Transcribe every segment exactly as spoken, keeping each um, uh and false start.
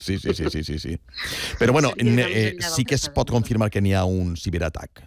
Sí, sí, sí, sí, sí, sí. Però, bueno, eh, sí que es pot confirmar que n'hi ha un ciberatac.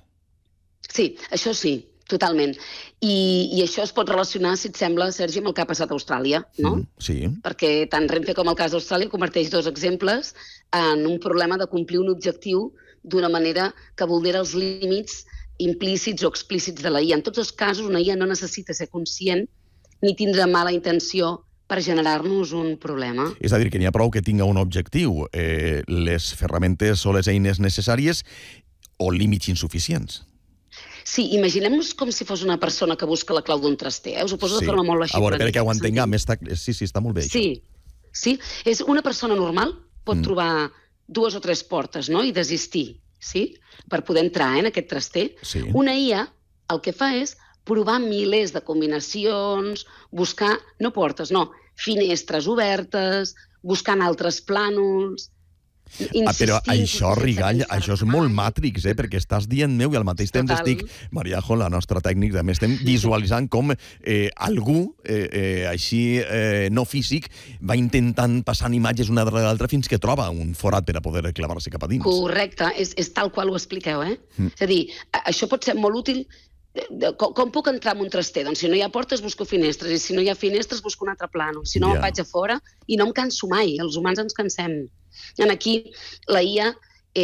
Sí, això sí, totalment. I, i això es pot relacionar, si et sembla, Sergi, amb el que ha passat a Austràlia, no? Mm, sí. Perquè tant Renfe com el cas d'Austràlia converteix dos exemples en un problema de complir un objectiu d'una manera que vulnera els límits implícits o explícits de la I A. En tots els casos, una I A no necessita ser conscient ni tindre mala intenció per generar-nos un problema. És a dir, que n'hi ha prou que tinga un objectiu, eh, les ferramentes o les eines necessàries o límits insuficients. Sí, imaginem-nos com si fos una persona que busca la clau d'un traster. Eh? Us ho poso Sí. de forma molt així. A veure, perquè ho entenguem. Està... Sí, sí, està molt bé, sí. Sí, és una persona normal pot mm. trobar dues o tres portes, no?, i desistir, sí?, per poder entrar eh, en aquest traster. Sí. Una I A el que fa és provar milers de combinacions, buscar, no portes, no, finestres obertes, buscant altres plànols... Ah, però això, Rigall, això és molt Matrix, eh? Perquè estàs dient meu i al mateix temps Total. estic, Mariajo, la nostra tècnica, també estem visualitzant com eh, algú, eh, eh, així eh, no físic, va intentant passant imatges una darrere l'altra fins que troba un forat per a poder clavar-se cap a dins. Correcte, és, és tal qual ho expliqueu, eh? Mm. És a dir, això pot ser molt útil. Com, com puc entrar en un traster? Doncs si no hi ha portes busco finestres, i si no hi ha finestres busco un altre plànol, si no yeah. me'n vaig a fora i no em canso mai, els humans ens cansem. En aquí la I A,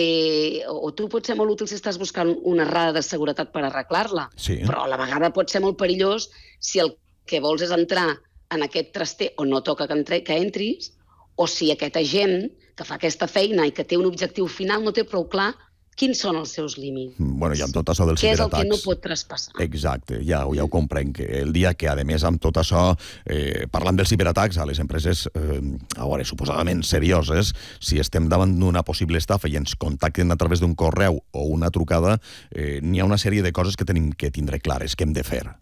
eh, o tu pot ser molt útil si estàs buscant una errada de seguretat per arreglar-la, sí. però a la vegada pot ser molt perillós si el que vols és entrar en aquest traster on no toca que, entre, que entris, o si aquest agent que fa aquesta feina i que té un objectiu final no té prou clar quins són els seus límits. Bueno, i amb tot això dels ciberatacs... Què és el que no pot traspassar. Exacte, ja, ja ho comprenc. El dia que, a més, amb tot això, eh, parlant dels ciberatacs a les empreses, eh, a veure, suposadament serioses, si estem davant d'una possible estafa i ens contacten a través d'un correu o una trucada, eh, n'hi ha una sèrie de coses que tenim que tindre clares, que hem de fer.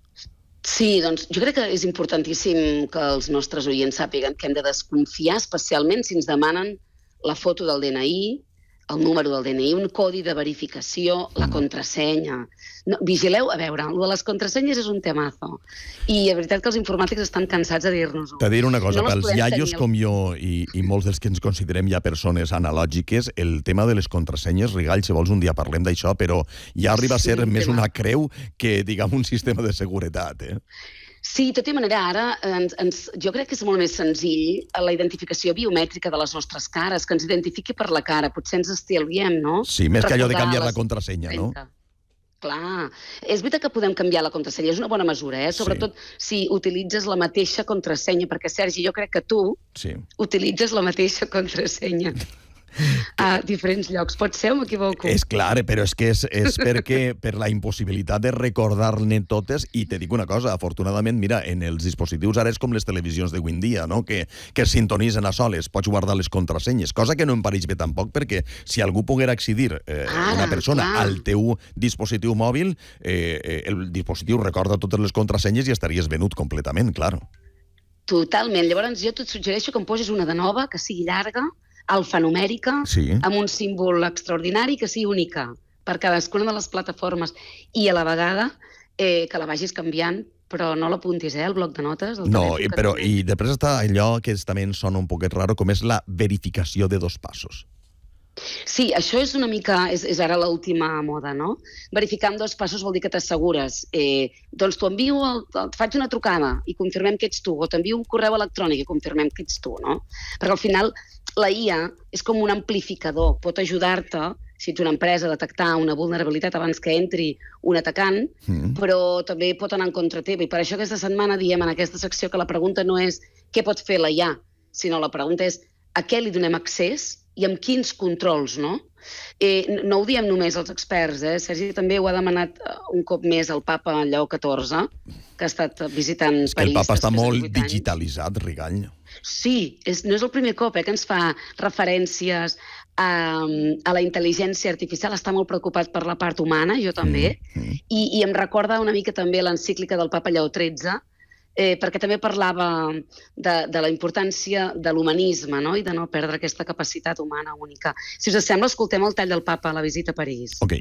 Sí, doncs jo crec que és importantíssim que els nostres oients sàpiguen que hem de desconfiar, especialment si ens demanen la foto del D N I, el número del D N I, un codi de verificació, la contrasenya. No, vigileu, a veure, el de les contrasenyes és un temazo. I la veritat que els informàtics estan cansats de dir-nos-ho. T'he de dir una cosa, no pels iaios com jo i, i molts dels que ens considerem ja persones analògiques, el tema de les contrasenyes, Rigall, si vols un dia parlem d'això, però ja arriba sí, a ser més tema. Una creu que, diguem, un sistema de seguretat, eh? Sí, de tota manera, ara ens, ens, jo crec que és molt més senzill la identificació biomètrica de les nostres cares, que ens identifiqui per la cara. Potser ens estalviem, no? Sí, més que allò de canviar la contrasenya, no? Clar. És veritat que podem canviar la contrasenya, és una bona mesura, eh? Sobretot sí. si utilitzes la mateixa contrasenya, perquè, Sergi, jo crec que tu sí. utilitzes la mateixa contrasenya. A diferents llocs. Pot ser o m'equivoco? És clar, però és que és, és perquè per la impossibilitat de recordar-ne totes, i te dic una cosa, afortunadament, mira, en els dispositius ara és com les televisions d'avui en dia, no? que, que es sintonitzen a soles, pots guardar les contrasenyes, cosa que no em pareix bé tampoc, perquè si algú poguera accedir, eh, ah, una persona, clar. al teu dispositiu mòbil, eh, el dispositiu recorda totes les contrasenyes i estaries venut completament, clar. Totalment. Llavors jo et suggereixo que em posis una de nova, que sigui llarga, alfanumèrica, sí. amb un símbol extraordinari que sigui única per cadascuna de les plataformes i a la vegada eh, que la vagis canviant, però no l'apuntis, eh, al bloc de notes. No, i, però i després està allò que també sona un poquet raro, com és la verificació de dos passos. Sí, això és una mica, és, és ara l'última moda, no? Verificar en dos passos vol dir que t'assegures. Eh, doncs t'ho envio, el, et faig una trucada i confirmem que ets tu, o t'envio un correu electrònic i confirmem que ets tu, no? Perquè al final la I A és com un amplificador, pot ajudar-te, si ets una empresa, a detectar una vulnerabilitat abans que entri un atacant, mm. però també pot anar en contra teva. I per això aquesta setmana diem en aquesta secció que la pregunta no és què pot fer la I A, sinó la pregunta és a què li donem accés i amb quins controls, no? Eh, no ho diem només els experts, eh? Sergi també ho ha demanat un cop més el papa Lleó catorze, que ha estat visitant París. És que el papa està molt digitalitzat, Rigall. Sí, és, no és el primer cop eh, que ens fa referències a, a la intel·ligència artificial, està molt preocupat per la part humana, jo també, mm, mm. I, i em recorda una mica també l'encíclica del papa Lleó tretze, eh, perquè també parlava de, de la importància de l'humanisme, no? I de no perdre aquesta capacitat humana única. Si us sembla, escoltem el tall del papa a la visita a París. Ok.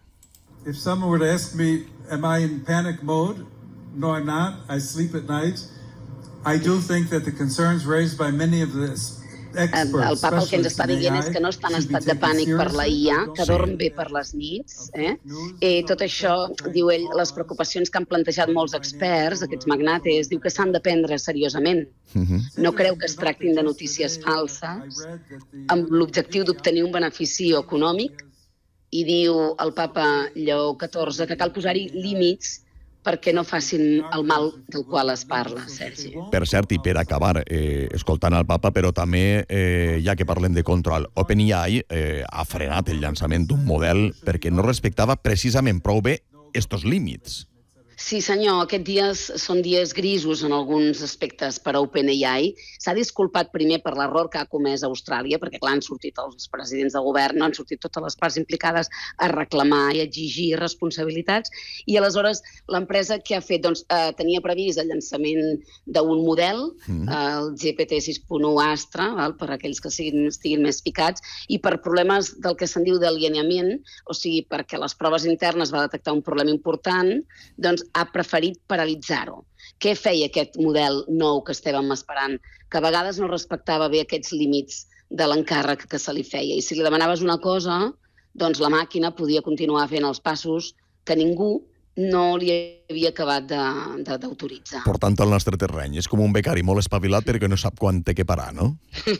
If someone were to ask me, am I in panic mode? No, I'm not. I sleep at night. I do think that the concerns raised by many of the El, el papa el que ens està dient és que no està en estat de pànic per la I A, que dorm bé per les nits. Eh? I tot això, diu ell, les preocupacions que han plantejat molts experts, aquests magnates, diu que s'han de prendre seriosament. No creu que es tractin de notícies falses amb l'objectiu d'obtenir un benefici econòmic, i diu el papa Lleó catorze que cal posar-hi límits perquè no facin el mal del qual es parla, Sergi. Per cert, i per acabar, eh, escoltant el papa, però també, eh, ja que parlem de control, OpenAI eh, ha frenat el llançament d'un model perquè no respectava precisament prou bé estos límits. Sí, senyor, aquests dies són dies grisos en alguns aspectes per a OpenAI. S'ha disculpat primer per l'error que ha comès Austràlia, perquè clar, han sortit els presidents de govern, no han sortit totes les parts implicades a reclamar i a exigir responsabilitats, i aleshores l'empresa que ha fet, doncs, eh, tenia previst el llançament d'un model, mm. el G P T sis punt u Astra, val, per a aquells que siguin, estiguin més picats, i per problemes del que se'n diu d'alineament, o sigui, perquè les proves internes va detectar un problema important, doncs ha preferit paralitzar-ho. Què feia aquest model nou que estàvem esperant? Que a vegades no respectava bé aquests límits de l'encàrrec que se li feia. I si li demanaves una cosa, doncs la màquina podia continuar fent els passos que ningú no li havia acabat d'autoritzar. Per tant, al nostre terreny. És com un becari molt espavilat perquè no sap quan té que parar, no?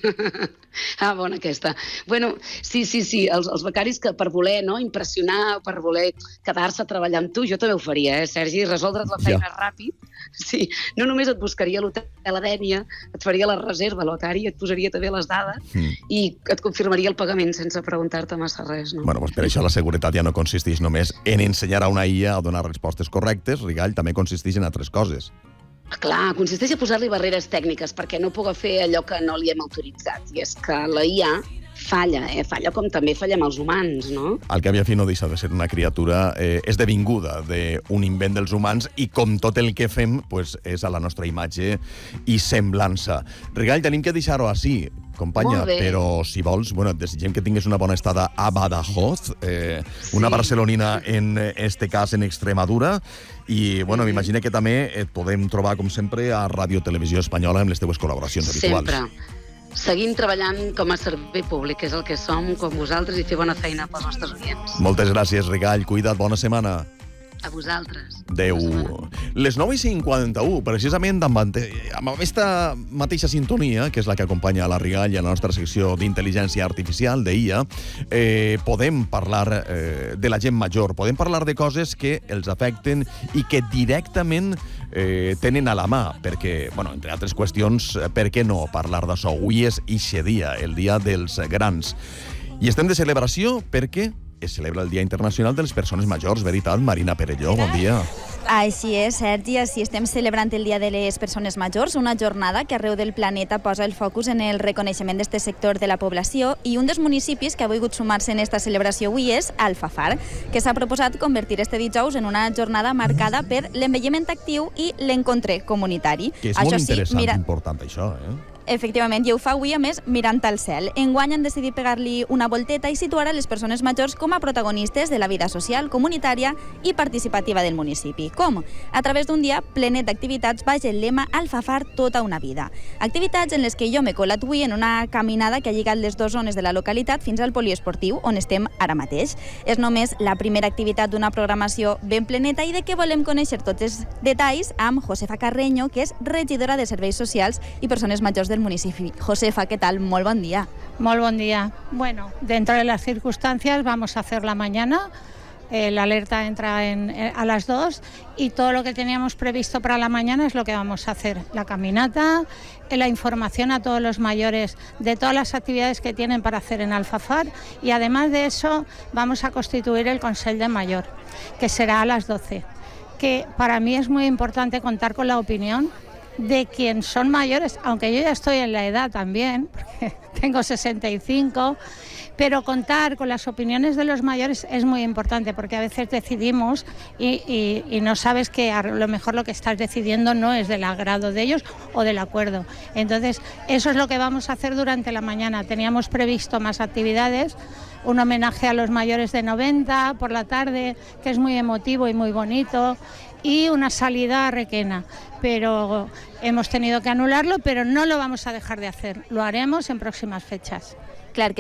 Ah, bona aquesta. Bueno, sí, sí, sí, els, els becaris que per voler no, impressionar, per voler quedar-se a treballar amb tu, jo també ho faria, eh, Sergi? Resoldre't la feina ja. ràpid. Sí, no només et buscaria l'hotel a Dènia, et faria la reserva a l'Otari, et posaria també les dades mm. i et confirmaria el pagament sense preguntar-te massa res, no? Bueno, doncs per això la seguretat ja no consisteix només en ensenyar a una I A a donar respostes correctes, Rigall, també consisteix en altres coses. Clar, consisteix a posar-li barreres tècniques perquè no puga fer allò que no li hem autoritzat. I és que la I A falla, eh? Falla com també fallem els humans, no? Al cap i a fi no deixa de ser una criatura eh, esdevinguda d'un invent dels humans i com tot el que fem pues, és a la nostra imatge i semblança. Rigall, tenim que deixar-ho així, companya, però si vols, bueno, et desitgem que tinguis una bona estada a Badajoz, eh, sí. una barcelonina en este cas en Extremadura, i bueno, sí. m'imagino que també et podem trobar, com sempre, a Ràdio Televisió Espanyola amb les teves col·laboracions habituals. Sempre. Seguim treballant com a servei públic, que és el que som, com vosaltres, i fer bona feina pels nostres oients. Moltes gràcies, Rigall. Cuida't, bona setmana. A vosaltres. Adéu. Les nou i cinquanta-u, precisament amb, amb aquesta mateixa sintonia, que és la que acompanya a la Rigall i a la nostra secció d'intel·ligència artificial, d'I A, eh, podem parlar eh, de la gent major, podem parlar de coses que els afecten i que directament eh, tenen a la mà, perquè, bueno, entre altres qüestions, per què no parlar d'això? Avui és ixe dia, el dia dels grans. I estem de celebració perquè es celebra el Dia Internacional de les Persones Majors, veritat? Marina Perelló, bon dia. Així és, Sergi, així estem celebrant el Dia de les Persones Majors, una jornada que arreu del planeta posa el focus en el reconeixement d'aquest sector de la població, i un dels municipis que ha volgut sumar-se en esta celebració avui és Alfafar, que s'ha proposat convertir este dijous en una jornada marcada per l'envelliment actiu i l'encontre comunitari. Que és això molt interessant, sí, mira... important això, eh? Efectivament, i ho fa avui, a més, mirant al cel. Enguany han decidit pegar-li una volteta i situar a les persones majors com a protagonistes de la vida social, comunitària i participativa del municipi. Com? A través d'un dia plenet d'activitats baix el lema Alfafar tota una vida. Activitats en les que jo m'he colat avui en una caminada que ha lligat les dues zones de la localitat fins al poliesportiu, on estem ara mateix. És només la primera activitat d'una programació ben pleneta i de què volem conèixer tots els detalls amb Josefa Carreño, que és regidora de Serveis Socials i Persones Majors del municipi. Josefa, ¿qué tal? Muy buen día. Muy buen día. Bueno, dentro de las circunstancias vamos a hacer la mañana. Eh, la alerta entra en, eh, a las dos y todo lo que teníamos previsto para la mañana es lo que vamos a hacer. La caminata, eh, la información a todos los mayores de todas las actividades que tienen para hacer en Alfafar, y además de eso vamos a constituir el Consell de Mayor, que será a las doce. Que para mí es muy importante contar con la opinión de quien son mayores, aunque yo ya estoy en la edad también, porque tengo sesenta y cinco, pero contar con las opiniones de los mayores es muy importante, porque a veces decidimos y, y, y no sabes que a lo mejor lo que estás decidiendo no es del agrado de ellos o del acuerdo. Entonces, eso es lo que vamos a hacer durante la mañana. Teníamos previsto más actividades, un homenaje a los mayores de noventa por la tarde, que es muy emotivo y muy bonito, y una salida a Requena. Pero hemos tenido que anularlo, pero no lo vamos a dejar de hacer. Lo haremos en próximas fechas. Clar que